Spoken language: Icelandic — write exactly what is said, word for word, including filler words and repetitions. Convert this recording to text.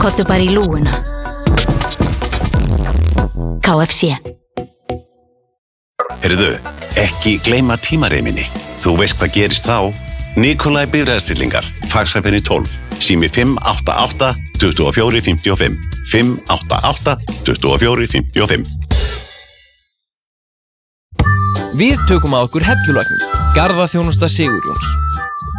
Komdu bara í lúguna. K F C. Heyrðu, ekki gleyma tímareiminni. Þú veist hvað gerist þá? Nikolai bifreiðastillingar, Faxafenni tólf, sími fimm átta átta, tuttugu og fjögur, fimmtíu og fimm, fimm átta átta, tuttugu og fjögur, fimmtíu og fimm. Við tökum að okkur hellulagnir, garðaþjónusta Sigurjóns.